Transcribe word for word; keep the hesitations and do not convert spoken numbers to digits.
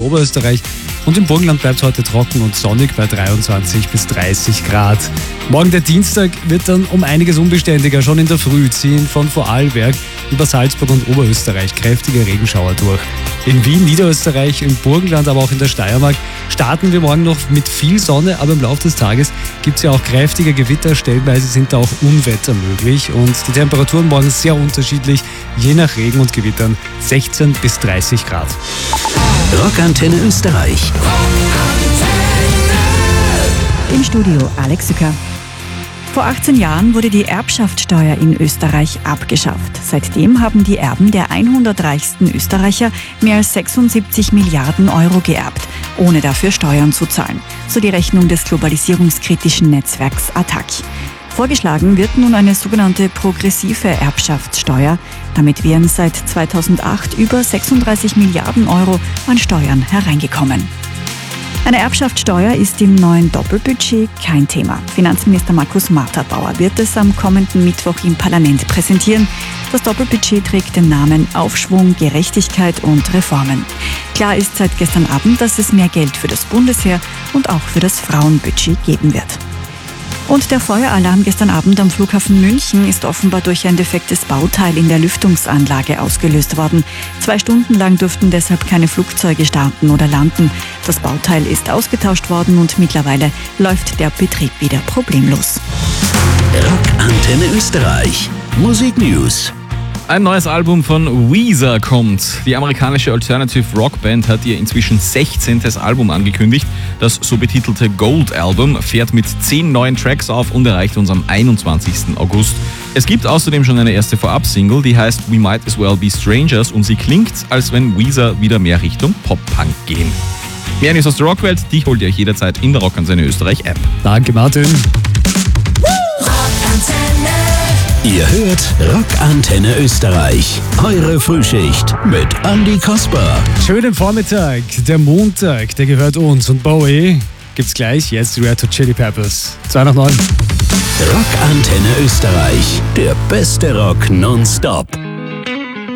Oberösterreich. Und im Burgenland bleibt es heute trocken und sonnig bei dreiundzwanzig bis dreißig Grad. Morgen der Dienstag wird dann um einiges unbeständiger. Schon in der Früh ziehen von Vorarlberg über Salzburg und Oberösterreich kräftige Regenschauer durch. In Wien, Niederösterreich, im Burgenland, aber auch in der Steiermark starten wir morgen noch mit viel Sonne, aber im Laufe des Tages gibt es ja auch kräftige Gewitter. Stellenweise sind da auch Unwetter möglich und die Temperaturen morgen sehr unterschiedlich, je nach Regen und Gewittern sechzehn bis dreißig Grad. Rockantenne Österreich. Im Studio Alex Sücker. Vor achtzehn Jahren wurde die Erbschaftssteuer in Österreich abgeschafft. Seitdem haben die Erben der hundert reichsten Österreicher mehr als sechsundsiebzig Milliarden Euro geerbt, ohne dafür Steuern zu zahlen. So die Rechnung des globalisierungskritischen Netzwerks A T A C. Vorgeschlagen wird nun eine sogenannte progressive Erbschaftssteuer. Damit wären seit zweitausendacht über sechsunddreißig Milliarden Euro an Steuern hereingekommen. Eine Erbschaftssteuer ist im neuen Doppelbudget kein Thema. Finanzminister Markus Martertbauer wird es am kommenden Mittwoch im Parlament präsentieren. Das Doppelbudget trägt den Namen Aufschwung, Gerechtigkeit und Reformen. Klar ist seit gestern Abend, dass es mehr Geld für das Bundesheer und auch für das Frauenbudget geben wird. Und der Feueralarm gestern Abend am Flughafen München ist offenbar durch ein defektes Bauteil in der Lüftungsanlage ausgelöst worden. Zwei Stunden lang durften deshalb keine Flugzeuge starten oder landen. Das Bauteil ist ausgetauscht worden und mittlerweile läuft der Betrieb wieder problemlos. Rockantenne Österreich. Musik News. Ein neues Album von Weezer kommt. Die amerikanische Alternative Rock Band hat ihr inzwischen sechzehntes Album angekündigt. Das so betitelte Gold Album fährt mit zehn neuen Tracks auf und erreicht uns am einundzwanzigsten August. Es gibt außerdem schon eine erste Vorab-Single, die heißt We Might As Well Be Strangers und sie klingt, als wenn Weezer wieder mehr Richtung Pop-Punk gehen. Mehr News aus der Rockwelt, die holt ihr euch jederzeit in der Rockantenne Österreich App. Danke, Martin. Ihr hört Rockantenne Österreich. Eure Frühschicht mit Andy Kasper. Schönen Vormittag. Der Montag, der gehört uns. Und Bowie gibt's gleich. Jetzt die Red Hot Chili Peppers. zwei nach neun. Rockantenne Österreich. Der beste Rock nonstop.